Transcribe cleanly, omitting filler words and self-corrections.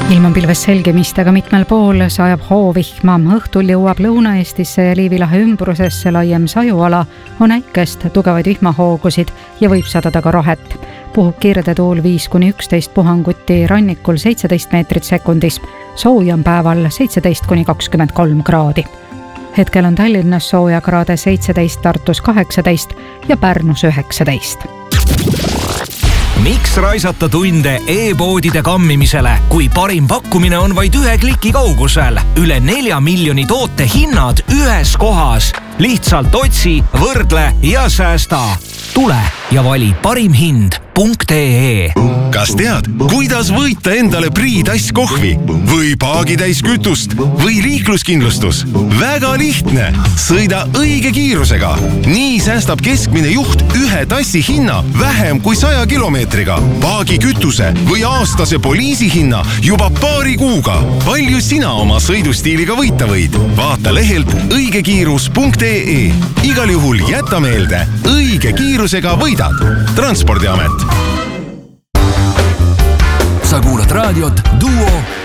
Ilm on pilves selgemistega mitmel pool, sajab hoovihma, õhtul jõuab Lõuna-Eestisse ja Liivilahe ümbrusesse laiem sajuala, on äikest tugevaid vihmahoogusid ja võib sadada ka rohet. Puhub kirdetuul 5-11 puhanguti, rannikul 17 meetrit sekundis, sooja on päeval 17-23 kraadi. Hetkel on Tallinnas sooja kraade 17, Tartus 18 ja Pärnus 19. Miks raisata tunde e-poodide kammimisele, kui parim pakkumine on vaid 1 kliki kaugusel? Üle 4 miljoni toote hinnad ühes kohas. Lihtsalt otsi, võrdle ja säästa. Tule ja vali parimhind.ee. Kas tead, kuidas võita endale Priidass kohvi või paagitäis kütust või liikluskindlustus? Väga lihtne! Sõida õige kiirusega. Nii säästab keskmine juht 1 tassi hinna vähem kui 100 kilomeetriga. Paagi kütuse või aastase poliisi hinna juba paari kuuga. Palju sina oma sõidustiiliga võita võid? Vaata lehelt õigekiirus.ee. Igal juhul jäta meelde, õige kiirusega võidad. Transpordiamet. Sa kuulad raadiot Duo